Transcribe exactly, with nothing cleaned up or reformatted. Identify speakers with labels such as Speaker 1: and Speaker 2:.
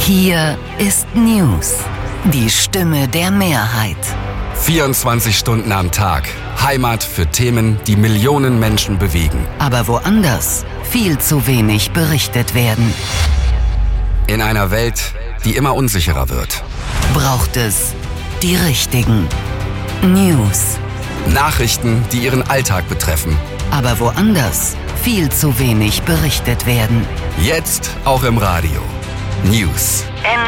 Speaker 1: Hier ist News, die Stimme der Mehrheit.
Speaker 2: vierundzwanzig Stunden am Tag. Heimat für Themen, die Millionen Menschen bewegen.
Speaker 1: Aber woanders viel zu wenig berichtet werden.
Speaker 2: In einer Welt, die immer unsicherer wird.
Speaker 1: Braucht es die richtigen News.
Speaker 2: Nachrichten, die Ihren Alltag betreffen.
Speaker 1: Aber woanders viel zu wenig berichtet werden.
Speaker 2: Jetzt auch im Radio. News